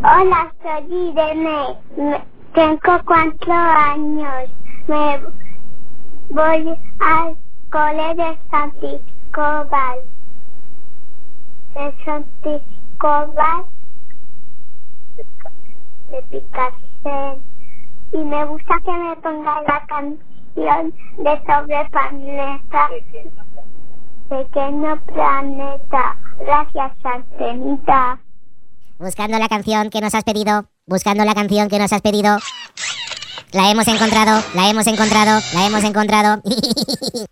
Hola, soy Irene. Tengo 4 años. Me voy al cole de San Cristóbal. De San Cristóbal de Picasen. Y me gusta que me ponga la canción de Sobre Planeta. Pequeño planeta. Gracias, Antenita. Buscando la canción que nos has pedido. Buscando la canción que nos has pedido. La hemos encontrado. La hemos encontrado. La hemos encontrado.